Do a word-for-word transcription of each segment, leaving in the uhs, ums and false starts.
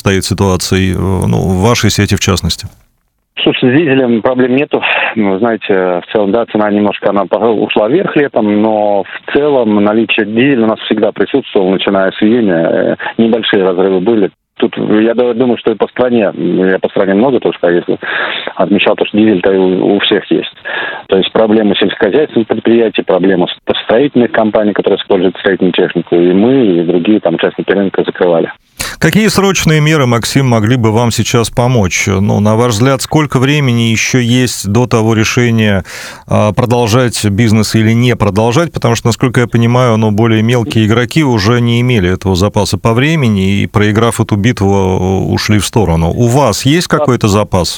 обстоит ситуация, ну, в вашей сети в частности? Слушай, с дизелем проблем нету. Вы знаете, в целом, да, цена немножко она ушла вверх летом, но в целом наличие дизеля у нас всегда присутствовало, начиная с июня. Небольшие разрывы были. Тут я думаю, что и по стране, я по стране много тоже поездил, отмечал то, что дизель-то у, у всех есть. То есть проблемы сельскохозяйственных предприятий, проблемы строительных компаний, которые используют строительную технику, и мы, и другие там участники рынка закрывали. Какие срочные меры, Максим, могли бы вам сейчас помочь? Ну, на ваш взгляд, сколько времени еще есть до того решения, продолжать бизнес или не продолжать? Потому что, насколько я понимаю, ну, более мелкие игроки уже не имели этого запаса по времени и, проиграв эту битву, ушли в сторону. У вас есть какой-то запас?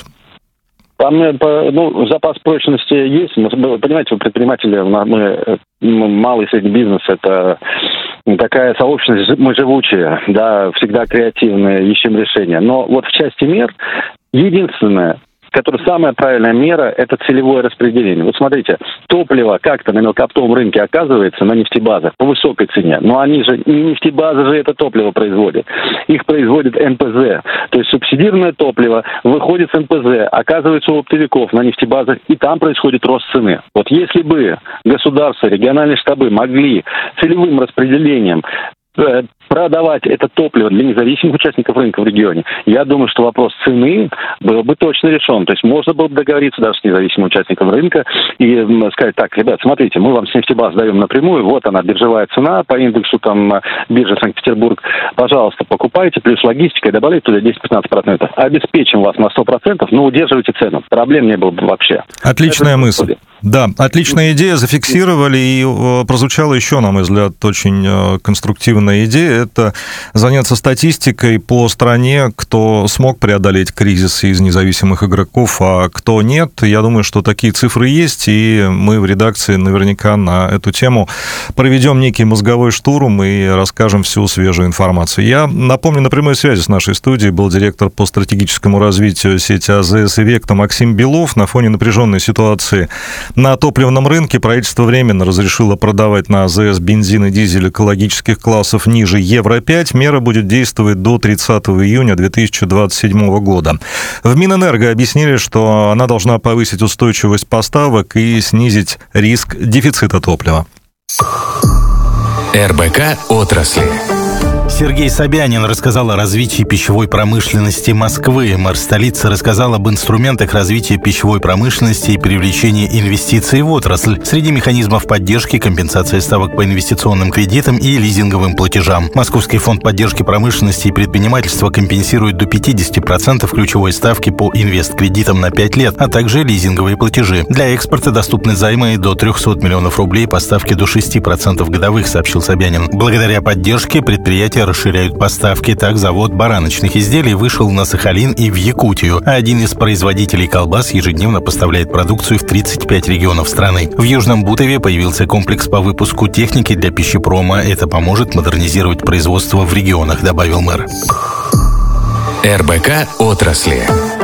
Там, ну, запас прочности есть. Мы, понимаете, у предпринимателей, мы, малый и средний бизнес, это такая сообщность, мы живучие, да, всегда креативные, ищем решения. Но вот в части мер единственное, которая самая правильная мера, это целевое распределение. Вот смотрите, топливо как-то на мелкооптовом рынке оказывается на нефтебазах по высокой цене, но они же, не нефтебазы же это топливо производят, их производит эн пэ зэ. То есть субсидированное топливо выходит с эн пэ зэ, оказывается у оптовиков на нефтебазах, и там происходит рост цены. Вот если бы государство, региональные штабы могли целевым распределением продавать это топливо для независимых участников рынка в регионе, я думаю, что вопрос цены был бы точно решен. То есть можно было бы договориться даже с независимым участником рынка и сказать: так, ребят, смотрите, мы вам с нефтебаз даем напрямую, вот она, биржевая цена по индексу там биржи Санкт-Петербург, пожалуйста, покупайте, плюс логистика, и добавляйте туда десять-пятнадцать процентов. Обеспечим вас на сто процентов, но удерживайте цену. Проблем не было бы вообще. Отличная это мысль. Будет. Да, отличная идея, зафиксировали, и прозвучала еще, на мой взгляд, очень конструктивная идея. Это заняться статистикой по стране, кто смог преодолеть кризис из независимых игроков, а кто нет. Я думаю, что такие цифры есть, и мы в редакции наверняка на эту тему проведем некий мозговой штурм и расскажем всю свежую информацию. Я напомню, на прямой связи с нашей студией был директор по стратегическому развитию сети а зэ эс «Ивекта» Максим Белов. На фоне напряженной ситуации на топливном рынке правительство временно разрешило продавать на а зэ эс бензин и дизель экологических классов ниже евро пять. Мера будет действовать до тридцатого июня две тысячи двадцать седьмого года. В Минэнерго объяснили, что она должна повысить устойчивость поставок и снизить риск дефицита топлива. эр бэ ка отрасли. Сергей Собянин рассказал о развитии пищевой промышленности Москвы. Мэр столицы рассказал об инструментах развития пищевой промышленности и привлечения инвестиций в отрасль. Среди механизмов поддержки — компенсация ставок по инвестиционным кредитам и лизинговым платежам. Московский фонд поддержки промышленности и предпринимательства компенсирует до пятьдесят процентов ключевой ставки по инвесткредитам на пять лет, а также лизинговые платежи. Для экспорта доступны займы до трехсот миллионов рублей по ставке до шести процентов годовых, сообщил Собянин. Благодаря поддержке предприятия расширяют поставки. Так, завод бараночных изделий вышел на Сахалин и в Якутию, а один из производителей колбас ежедневно поставляет продукцию в тридцать пять регионов страны. В Южном Бутове появился комплекс по выпуску техники для пищепрома. Это поможет модернизировать производство в регионах, добавил мэр. эр бэ ка отрасли.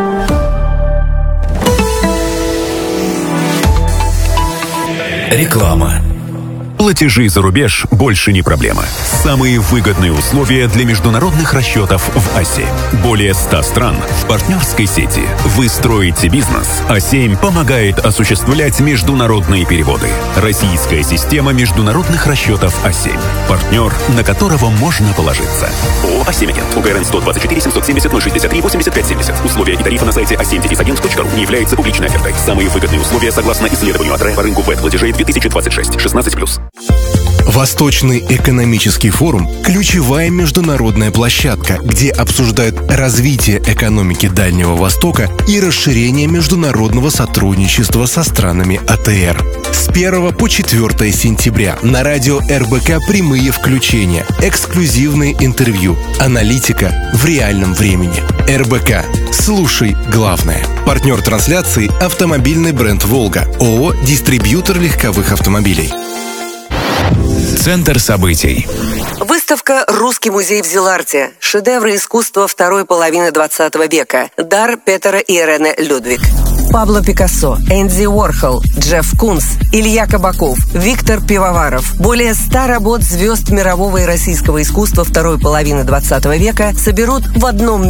Реклама. Платежи за рубеж больше не проблема. Самые выгодные условия для международных расчетов в а семь. Более ста стран в партнерской сети. Вы строите бизнес, а семь помогает осуществлять международные переводы. Российская система международных расчетов а семь. Партнер, на которого можно положиться. ООО «а семь Агент». УГРН сто двадцать четыре семьсот семьдесят ноль шестьдесят три восемьдесят пять семьдесят. Условия и тарифы на сайте а семь агент точка ру не являются публичной офертой. Самые выгодные условия согласно исследованию АТРЭ по рынку вэт-платежей две тысячи двадцать шесть. шестнадцать плюс. Восточный экономический форум – ключевая международная площадка, где обсуждают развитие экономики Дальнего Востока и расширение международного сотрудничества со странами а тэ эр. С первого по четвёртое сентября на радио эр бэ ка прямые включения, эксклюзивные интервью, аналитика в реальном времени. эр бэ ка. Слушай главное. Партнер трансляции – автомобильный бренд «Волга», ООО «Дистрибьютор легковых автомобилей». Центр событий. Выставка «Русский музей в Зиларте». Шедевры искусства второй половины двадцатого века. Дар Петера и Ирены Людвиг. Пабло Пикассо, Энди Уорхол, Джефф Кунс, Илья Кабаков, Виктор Пивоваров. Более ста работ звезд мирового и российского искусства второй половины двадцатого века соберут в одном